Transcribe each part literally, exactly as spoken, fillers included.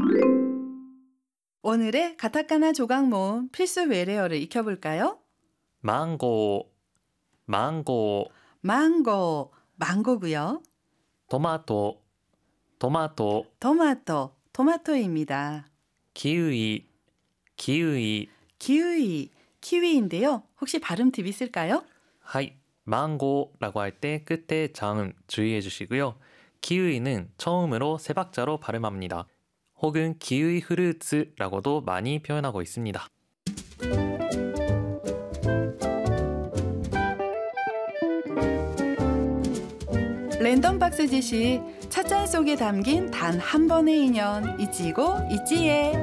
오늘의 가타카나 조각 모음 필수 외래어를 익혀볼까요? 망고, 망고, 망고, 망고고요. 토마토, 토마토, 토마토, 토마토입니다. 키위, 키위. 키위, 키위인데요. 혹시 발음 팁 있을까요? はい、 망고라고 할 때 끝에 자음 주의해 주시고요. 키위는 처음으로 세 박자로 발음합니다. 혹은 키위 프루츠라고도 많이 표현하고 있습니다. 랜덤 박스 지시, 찻잔 속에 담긴 단 한 번의 인연, 이치고 이치에.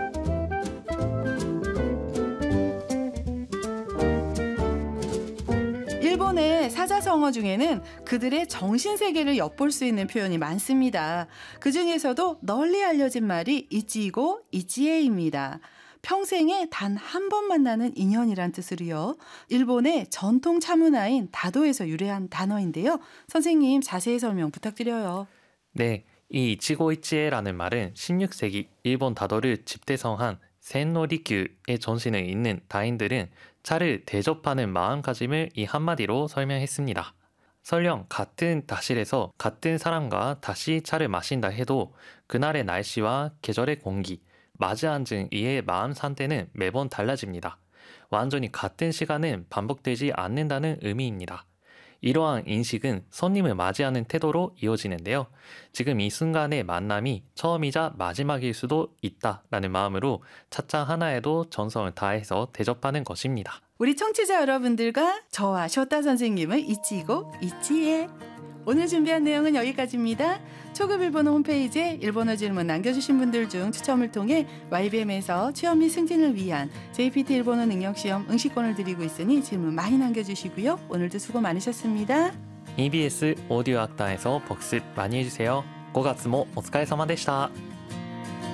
일본의 사자성어 중에는 그들의 정신세계를 엿볼 수 있는 표현이 많습니다. 그 중에서도 널리 알려진 말이 이치고 이치에입니다. 평생에 단 한 번 만나는 인연이란 뜻으로요. 일본의 전통 차문화인 다도에서 유래한 단어인데요. 선생님 자세히 설명 부탁드려요. 네, 이 이치고이치에라는 말은 십육 세기 일본 다도를 집대성한 센노리큐의 전신을 잇는 다인들은 차를 대접하는 마음가짐을 이 한마디로 설명했습니다. 설령 같은 다실에서 같은 사람과 다시 차를 마신다 해도 그날의 날씨와 계절의 공기, 맞이 앉은 이의 마음 상태는 매번 달라집니다. 완전히 같은 시간은 반복되지 않는다는 의미입니다. 이러한 인식은 손님을 맞이하는 태도로 이어지는데요. 지금 이 순간의 만남이 처음이자 마지막일 수도 있다라는 마음으로 찻잔 하나에도 정성을 다해서 대접하는 것입니다. 우리 청취자 여러분들과 저와 쇼타 선생님을 이치고 이치에. 오늘 준비한 내용은 여기까지입니다. 초급 일본어 홈페이지에 일본어 질문 남겨주신 분들 중 추첨을 통해 와이비엠에서 취업 및 승진을 위한 제이피티 일본어 능력시험 응시권을 드리고 있으니 질문 많이 남겨주시고요. 오늘도 수고 많으셨습니다. 이비에스 오디오 학당에서 복습 많이 해주세요. 고がつもお疲れ様でした。